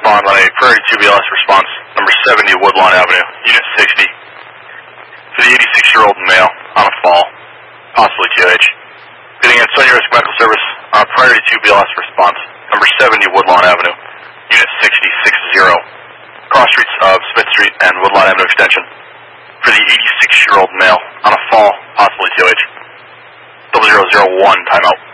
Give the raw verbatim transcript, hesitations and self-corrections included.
respond on a Prairie two B L S response, number seventy Woodlawn Avenue, Unit sixty. For the eighty-six-year-old male on a fall, possibly T O H. Getting in Sunny Risk Medical Service on a Priority two B L S response, number seventy Woodlawn Avenue, Unit sixty sixty. Cross streets of Smith Street and Woodlawn Avenue Extension. For the eighty-six-year-old male on a fall, possibly T O H. double zero zero one, timeout.